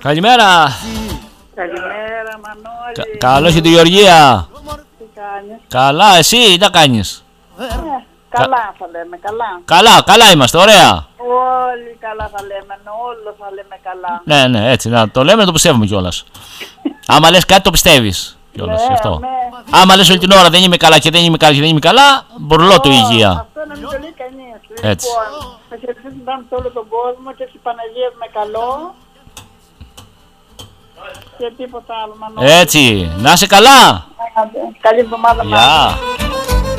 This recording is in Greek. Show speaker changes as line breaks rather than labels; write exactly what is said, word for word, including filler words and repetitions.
Καλημέρα.
Καλημέρα, Μανώλη.
Κα, καλώς και τη Γεωργία.
Τι κάνεις?
Καλά, εσύ τι τα κάνεις?
Ε, καλά θα λέμε, καλά.
Καλά, καλά είμαστε, ωραία.
Όλοι καλά θα λέμε, όλο θα λέμε καλά.
Ναι, ναι, έτσι, να το λέμε, να το πιστεύουμε κιόλας. Άμα λες κάτι το πιστεύεις κιόλας,
Ναι,
γι' αυτό.
ναι.
Άμα λες όλη την ώρα δεν είμαι καλά και δεν είμαι καλά και δεν είμαι καλά, μπορλό του υγεία.
Αυτό να μην το λέει κανείς.
Έτσι.
Λοιπόν, θα χαιρετήσουμε πάνω σε όλο τον κόσμο και έτσι Παναγία με καλό. Και τίποτα άλλο, Μανώλη.
Έτσι, να είσαι καλά.
Καλή εβδομάδα, Μανώλη.
Γεια.